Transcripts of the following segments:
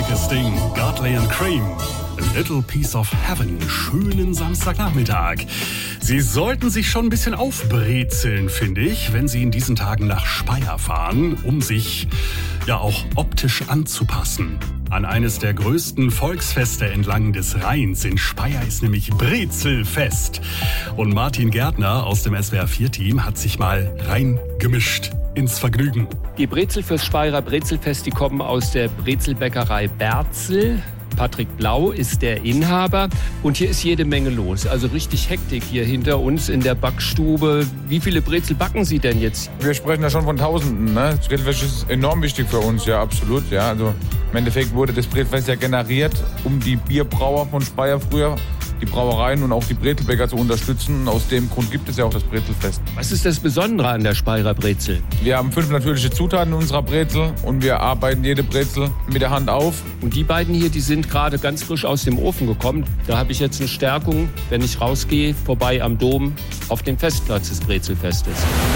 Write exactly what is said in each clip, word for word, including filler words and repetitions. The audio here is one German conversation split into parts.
Dickes Ding, Godley and Cream. A Little Piece of Heaven. Schönen Samstagnachmittag. Sie sollten sich schon ein bisschen aufbrezeln, finde ich, wenn Sie in diesen Tagen nach Speyer fahren, um sich ja auch optisch anzupassen. An eines der größten Volksfeste entlang des Rheins in Speyer ist nämlich Brezelfest. Und Martin Gärtner aus dem S W R vier Team hat sich mal reingemischt ins Vergnügen. Die Brezel fürs Speyerer Brezelfest, die kommen aus der Brezelbäckerei Berzel. Patrick Blau ist der Inhaber und hier ist jede Menge los. Also richtig Hektik hier hinter uns in der Backstube. Wie viele Brezel backen Sie denn jetzt? Wir sprechen ja schon von Tausenden. Ne? Das Brezelfest ist enorm wichtig für uns, ja, absolut. Ja. Also im Endeffekt wurde das Brezelfest ja generiert, um die Bierbrauer von Speyer früher, die Brauereien und auch die Brezelbäcker zu unterstützen. Aus dem Grund gibt es ja auch das Brezelfest. Was ist das Besondere an der Speyerer Brezel? Wir haben fünf natürliche Zutaten in unserer Brezel und wir arbeiten jede Brezel mit der Hand auf. Und die beiden hier, die sind gerade ganz frisch aus dem Ofen gekommen. Da habe ich jetzt eine Stärkung, wenn ich rausgehe, vorbei am Dom auf dem Festplatz des Brezelfestes.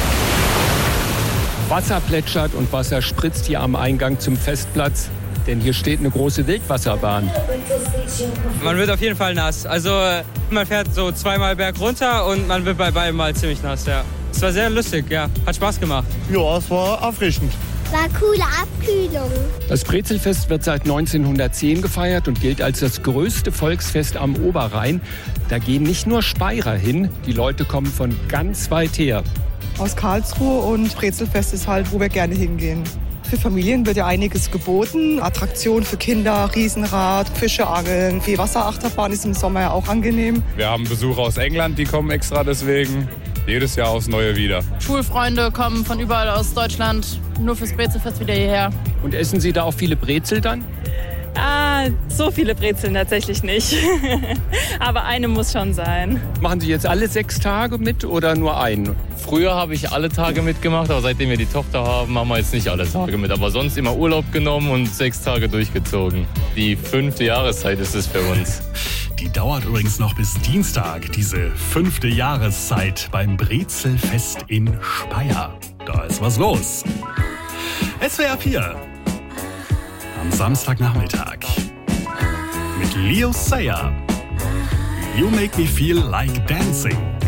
Wasser plätschert und Wasser spritzt hier am Eingang zum Festplatz. Denn hier steht eine große Wildwasserbahn. Man wird auf jeden Fall nass. Also man fährt so zweimal berg runter und man wird bei beiden Mal ziemlich nass, ja. Es war sehr lustig, ja. Hat Spaß gemacht. Ja, es war erfrischend. War coole Abkühlung. Das Brezelfest wird seit neunzehnhundertzehn gefeiert und gilt als das größte Volksfest am Oberrhein. Da gehen nicht nur Speyerer hin, die Leute kommen von ganz weit her. Aus Karlsruhe und Brezelfest ist halt, wo wir gerne hingehen. Für Familien wird ja einiges geboten. Attraktionen für Kinder, Riesenrad, Fische angeln. Die Wasserachterbahn ist im Sommer ja auch angenehm. Wir haben Besucher aus England, die kommen extra deswegen. Jedes Jahr aufs Neue wieder. Schulfreunde kommen von überall aus Deutschland nur fürs Brezelfest wieder hierher. Und essen Sie da auch viele Brezel dann? Ah, so viele Brezeln tatsächlich nicht. Aber eine muss schon sein. Machen Sie jetzt alle sechs Tage mit oder nur einen? Früher habe ich alle Tage mitgemacht, aber seitdem wir die Tochter haben, machen wir jetzt nicht alle Tage mit. Aber sonst immer Urlaub genommen und sechs Tage durchgezogen. Die fünfte Jahreszeit ist es für uns. Die dauert übrigens noch bis Dienstag, diese fünfte Jahreszeit beim Brezelfest in Speyer. Da ist was los. S W R vier am Samstagnachmittag mit Leo Sayer. You make me feel like dancing.